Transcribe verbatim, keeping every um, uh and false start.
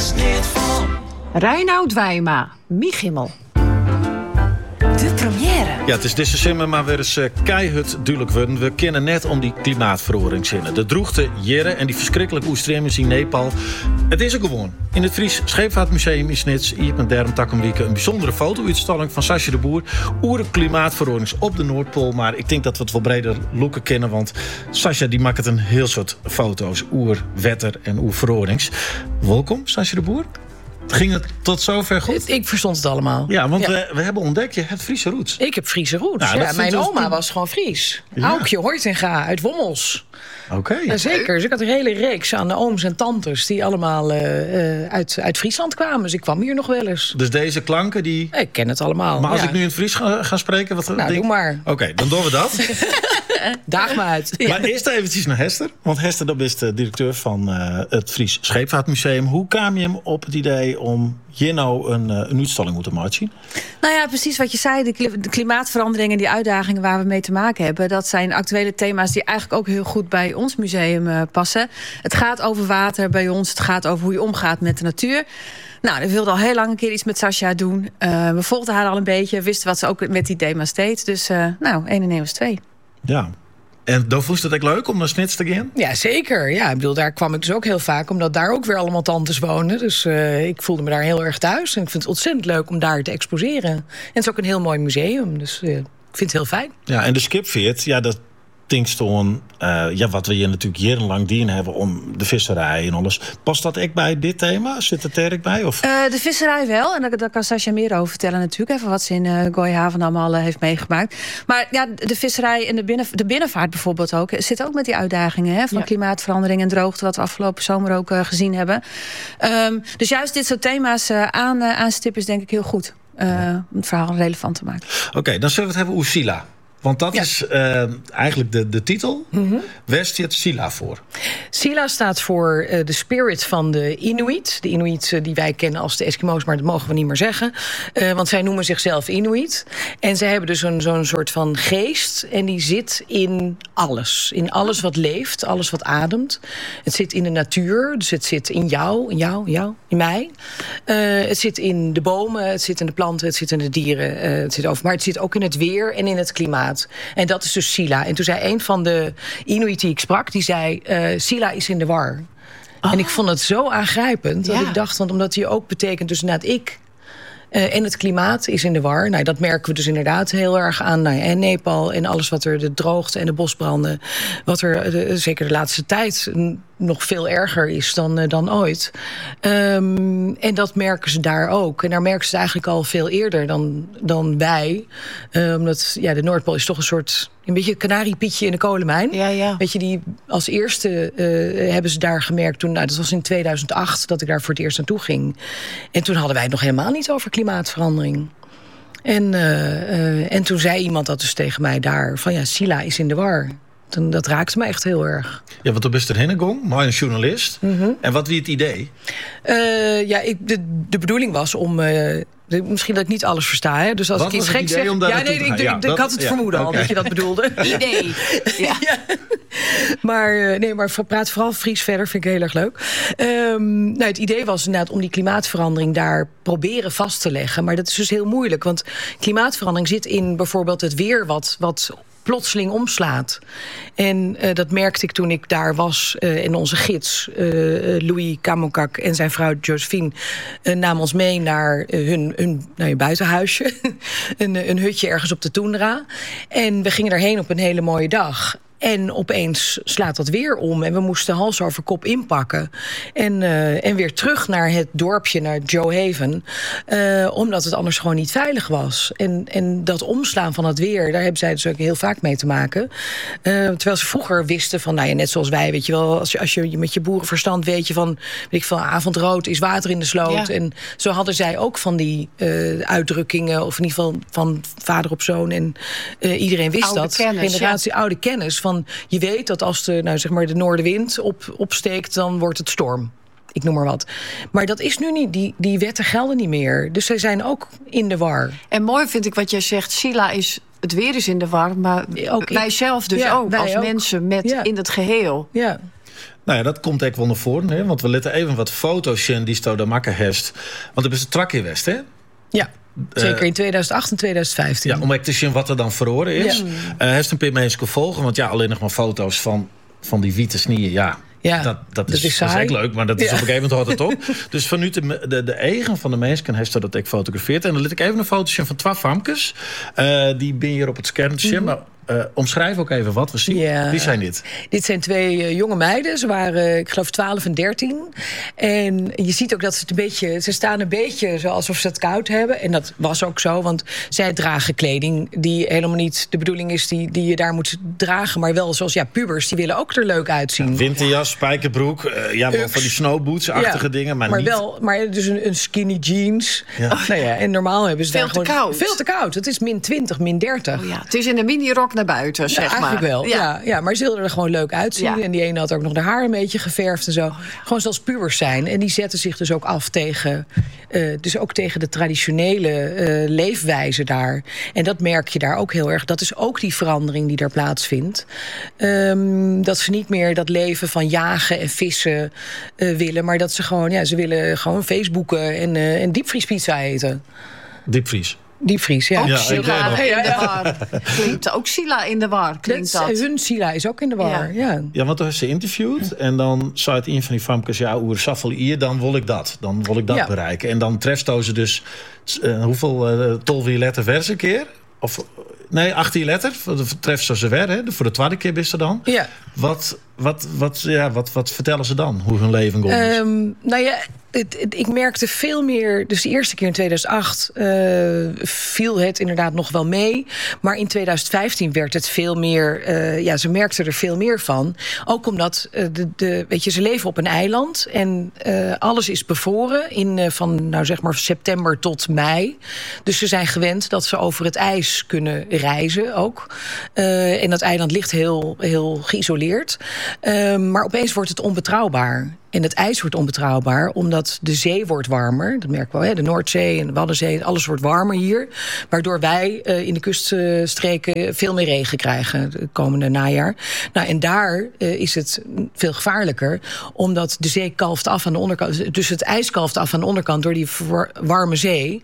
snit van Reinoud Wijma, Michimmel. De première. Ja, het is deze zomer maar weer eens uh, keihard duidelijk worden. We kennen net om die klimaatverandering zinnen. De droegte jaren en die verschrikkelijke oestremmers in Nepal. Het is er gewoon. In het Fries Scheepvaartmuseum in Snits, hier met Derm Takkenwieke, een bijzondere foto-uitstalling van Sascha de Boer. Oer klimaatverandering op de Noordpool. Maar ik denk dat we het wel breder loeken kennen. Want Sascha die maakt een heel soort foto's. Oer wetter en oer verandering. Welkom, Sascha de Boer. Ging het tot zover goed? Ik verstond het allemaal. Ja, want ja. We, we hebben ontdekt, je hebt Friese roots. Ik heb Friese roots. Nou, ja, mijn dus oma toen... was gewoon Fries. Ja. Aukje Hoytinga uit Wommels. Oké. Okay. Ja, zeker. Dus ik had een hele reeks aan de ooms en tantes... die allemaal uh, uh, uit, uit Friesland kwamen. Dus ik kwam hier nog wel eens. Dus deze klanken die... Ik ken het allemaal. Maar als ja. ik nu in het Fries ga, ga spreken... Wat nou, denk... doe maar. Oké, okay, dan doen we dat. Daag me uit. Ja. Maar eerst eventjes naar Hester. Want Hester, dat is de directeur van uh, het Fries Scheepvaartmuseum. Hoe kwam je hem op het idee om hier nou een, uh, een uitstalling moeten maken? Nou ja, precies wat je zei. De, de klimaatverandering en die uitdagingen waar we mee te maken hebben... dat zijn actuele thema's die eigenlijk ook heel goed bij ons museum uh, passen. Het gaat over water bij ons. Het gaat over hoe je omgaat met de natuur. Nou, we wilden al heel lang een keer iets met Sascha doen. Uh, we volgden haar al een beetje. Wisten wat ze ook met die thema's deed. Dus uh, nou, één en één was twee. Ja. En dan vond je het ook leuk om naar Snits te gaan? Ja, zeker. Ja, ik bedoel, daar kwam ik dus ook heel vaak... omdat daar ook weer allemaal tantes wonen. Dus uh, ik voelde me daar heel erg thuis. En ik vind het ontzettend leuk om daar te exposeren. En het is ook een heel mooi museum. Dus uh, ik vind het heel fijn. Ja, en de Skipveert, ja, dat Tinkstoon, uh, ja, wat we hier natuurlijk jarenlang dien hebben om de visserij en alles. Past dat echt bij dit thema? Zit het er bij? Of? Uh, de visserij wel. En daar, daar kan Sascha meer over vertellen natuurlijk. Even wat ze in uh, Gooihaven allemaal uh, heeft meegemaakt. Maar ja, de visserij en de, binnen, de binnenvaart bijvoorbeeld ook... zit ook met die uitdagingen hè, van ja. klimaatverandering en droogte... wat we afgelopen zomer ook uh, gezien hebben. Um, dus juist dit soort thema's uh, aan, uh, aanstippen is denk ik heel goed. Uh, ja. Om het verhaal relevant te maken. Oké, okay, dan zullen we het hebben over Sila. Want dat ja. is uh, eigenlijk de, de titel. Mm-hmm. Waar staat Sila voor? Sila staat voor uh, de spirit van de Inuit. De Inuit uh, die wij kennen als de Eskimo's, maar dat mogen we niet meer zeggen. Uh, want zij noemen zichzelf Inuit. En zij hebben dus een, zo'n soort van geest. En die zit in alles. In alles wat leeft, alles wat ademt. Het zit in de natuur, dus het zit in jou, in jou, in jou, in mij. Uh, het zit in de bomen, het zit in de planten, het zit in de dieren. Uh, het zit over, maar het zit ook in het weer en in het klimaat. En dat is dus Sila. En toen zei een van de Inuit die ik sprak, die zei... Uh, Sila is in de war. Oh. En ik vond het zo aangrijpend dat ja. ik dacht... want omdat die ook betekent dus inderdaad ik... Uh, en het klimaat is in de war. Nou, dat merken we dus inderdaad heel erg aan. Nou, en Nepal en alles wat er, de droogte en de bosbranden... wat er de, zeker de laatste tijd nog veel erger is dan, uh, dan ooit. Um, en dat merken ze daar ook. En daar merken ze het eigenlijk al veel eerder dan, dan wij. Uh, omdat ja, de Noordpool is toch een soort... een beetje het kanariepietje in de kolenmijn. Ja, ja. Weet je, die als eerste uh, hebben ze daar gemerkt toen... Nou, dat was in tweeduizend acht dat ik daar voor het eerst naartoe ging. En toen hadden wij het nog helemaal niet over klimaatverandering. En, uh, uh, en toen zei iemand dat dus tegen mij daar... van ja, Sila is in de war. Toen, dat raakte me echt heel erg. Ja, want toen bist er heen maar een journalist. Mm-hmm. En wat wie het idee? Uh, ja, ik, de, de bedoeling was om... Uh, De, misschien dat ik niet alles versta, hè? Dus als Wat ik iets gek zeg... Ja, nee, ik, ja, ik, ik had het ja, vermoeden al okay. dat je dat bedoelde. Idee. Ja. ja. Maar, nee, maar praat vooral Fries verder, vind ik heel erg leuk. Um, nou, het idee was inderdaad om die klimaatverandering daar proberen vast te leggen. Maar dat is dus heel moeilijk, want klimaatverandering zit in bijvoorbeeld het weer wat... wat plotseling omslaat. En uh, dat merkte ik toen ik daar was. Uh, en onze gids, uh, Louis Kamokak en zijn vrouw Josephine... Uh, namen ons mee naar uh, hun, hun nou, een buitenhuisje. een, een hutje ergens op de Toendra. En we gingen daarheen op een hele mooie dag... En opeens slaat dat weer om. En we moesten hals over kop inpakken. En, uh, en weer terug naar het dorpje, naar Joe Haven. Uh, omdat het anders gewoon niet veilig was. En, en dat omslaan van het weer, daar hebben zij dus ook heel vaak mee te maken. Uh, terwijl ze vroeger wisten van, nou ja, net zoals wij, weet je wel, als je, als je met je boerenverstand weet je van, weet ik veel, avondrood is water in de sloot. Ja. En zo hadden zij ook van die uh, uitdrukkingen, of in ieder geval van vader op zoon. En uh, iedereen wist oude dat. Kennis, generatie ja. oude kennis van. Je weet dat als de, nou zeg maar de noordenwind op, opsteekt, dan wordt het storm. Ik noem maar wat. Maar dat is nu niet. Die, die wetten gelden niet meer. Dus zij zijn ook in de war. En mooi vind ik wat jij zegt. Sila is, het weer is in de war. Maar ook wij zelf dus ja, ook. Als ook. Mensen met ja. in het geheel. Ja. Nou ja, dat komt ook wel naar voren. Hè? Want we letten even wat foto's zien die Sto de makken heeft. Want er is een trak in West, hè? Ja. Zeker in tweeduizend acht en tweeduizend vijftien. Ja, om echt te zien wat er dan verloren is. Ja. Uh, heeft een paar mensen volgen. Want ja, alleen nog maar foto's van, van die witte snieën. Ja, ja dat, dat, is, dat is dat is echt leuk. Maar dat is ja. op een gegeven moment altijd op. Dus vanuit de, de, de eigen van de mensen heeft dat ik gefotografeerd. En dan liet ik even een foto zien van twee famkes. Uh, die ben hier op het scherm te zien. Mm-hmm. Maar Uh, omschrijf ook even wat we zien. Ja. Wie zijn dit? Dit zijn twee uh, jonge meiden. Ze waren, uh, ik geloof, twaalf en dertien. En je ziet ook dat ze het een beetje... Ze staan een beetje zo alsof ze het koud hebben. En dat was ook zo, want zij dragen kleding... die helemaal niet de bedoeling is die, die je daar moet dragen. Maar wel zoals ja, pubers, die willen ook er leuk uitzien. Ja, winterjas, spijkerbroek. Uh, ja, wel van die snowboots-achtige ja, dingen. Maar, maar niet... wel, maar dus een, een skinny jeans. Ja. Nou ja, en normaal hebben ze veel daar te gewoon... koud. Veel te koud. Het is min twintig, min dertig. Oh ja, het is in de minirok naar buiten, zeg ja, eigenlijk maar. wel, ja. Ja, ja, maar ze wilden er gewoon leuk uitzien. Ja. En die ene had ook nog de haar een beetje geverfd en zo. Oh, ja. Gewoon zoals pubers zijn. En die zetten zich dus ook af tegen... Uh, dus ook tegen de traditionele uh, leefwijze daar. En dat merk je daar ook heel erg. Dat is ook die verandering die daar plaatsvindt. Um, dat ze niet meer dat leven van jagen en vissen uh, willen. Maar dat ze gewoon... Ja, ze willen gewoon Facebooken en, uh, en diepvriespizza eten. Diepvries. Diepvries, ja. Ook ja, Sila in de war. Klinkt ook Sila in de war. Klinkt dat, dat. Hun Sila is ook in de war, ja. Ja, ja want toen heeft ze interviewd. En dan zei het een van die famkes... ja, oer saffel hier, dan wil ik dat. Dan wil ik dat ja. bereiken. En dan treft ze dus... Uh, hoeveel uh, tolf letter vers een keer? Of... Nee, achttien letter. Treft ze ze weer, hè? Voor de tweede keer is ze dan. Ja. Wat, wat, wat, ja, wat, wat vertellen ze dan? Hoe hun leven komt? Um, nou ja, het, het, ik merkte veel meer... Dus de eerste keer in tweeduizend acht uh, viel het inderdaad nog wel mee. Maar in tweeduizend vijftien werd het veel meer... Uh, ja, ze merkten er veel meer van. Ook omdat uh, de, de, weet je, ze leven op een eiland. En uh, alles is bevroren in, uh, van nou zeg maar september tot mei. Dus ze zijn gewend dat ze over het ijs kunnen reizen ook. Uh, en dat eiland ligt heel, heel geïsoleerd. Uh, maar opeens wordt het onbetrouwbaar. En het ijs wordt onbetrouwbaar, omdat de zee wordt warmer. Dat merken we wel, hè? De Noordzee en de Waddenzee, alles wordt warmer hier. Waardoor wij uh, in de kuststreken veel meer regen krijgen het komende najaar. Nou, en daar uh, is het veel gevaarlijker, omdat de zee kalft af aan de onderkant. Dus het ijs kalft af aan de onderkant door die warme zee.